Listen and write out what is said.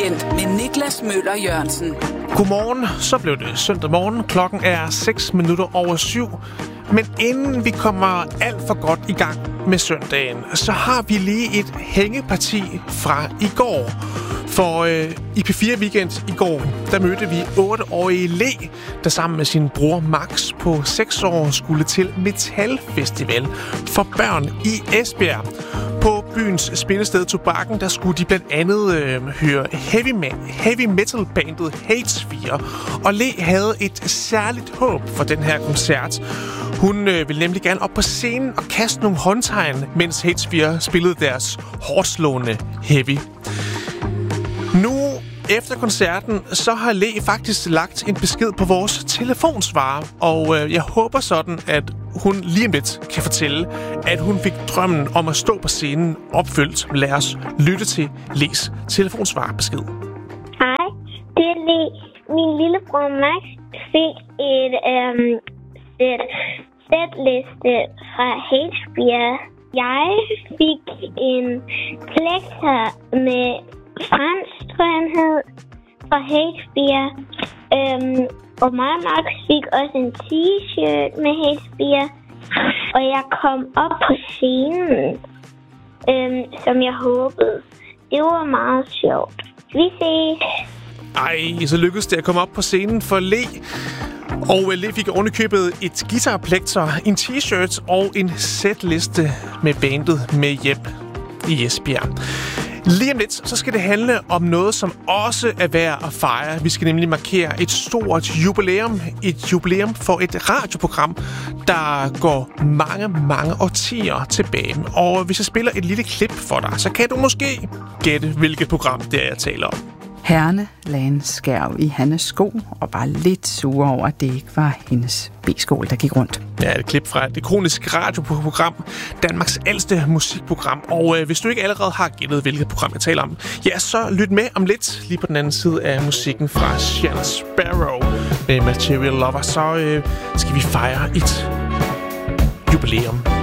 Weekend med Niklas Møller Jørgensen. Godmorgen, så blev det søndag morgen. Klokken er 6:07. Men inden vi kommer alt for godt i gang med søndagen, så har vi lige et hængeparti fra i går. For i P4 Weekend i går, der mødte vi 8-årige Le, der sammen med sin bror Max på 6 år skulle til Metal Festival for børn i Esbjerg. På byens spillested Tobakken, der skulle de blandt andet høre heavy metal bandet Hatesphere. Og Le havde et særligt håb for den her koncert. Hun ville nemlig gerne op på scenen og kaste nogle håndtegn, mens Hatesphere spillede deres hårdslående heavy. Nu, efter koncerten, så har Le faktisk lagt en besked på vores telefonsvarer, og jeg håber sådan, at hun lige om lidt kan fortælle, at hun fik drømmen om at stå på scenen opfyldt. Lad os lytte til Le's telefonsvarebesked. Hej, det er Le. Min lillebror Max fik et sætliste fra Hatesphere. Jeg fik en plekter med fransk, tror jeg, han hed, fra Hatesphere. Og mig og Max fik også en t-shirt med Hatesphere. Og jeg kom op på scenen, som jeg håbede. Det var meget sjovt. Vi ses. Ej, så lykkedes det at komme op på scenen for Le. Og Le fik ovenikøbet et guitarplekter, en t-shirt og en setliste med bandet med hjem i Esbjerg. Lige om lidt, så skal det handle om noget, som også er værd at fejre. Vi skal nemlig markere et stort jubilæum. Et jubilæum for et radioprogram, der går mange årtier tilbage. Og hvis jeg spiller et lille klip for dig, så kan du måske gætte, hvilket program det er, jeg taler om. Herrene lagde en skærv i Hannes sko og var lidt sure over, at det ikke var hendes B-skål, der gik rundt. Ja, et klip fra det kroniske radioprogram, Danmarks ældste musikprogram. Og hvis du ikke allerede har gættet, hvilket program jeg taler om, ja, så lyt med om lidt, lige på den anden side af musikken fra Shannon Sparrow med Material Lover. Så skal vi fejre et jubilæum.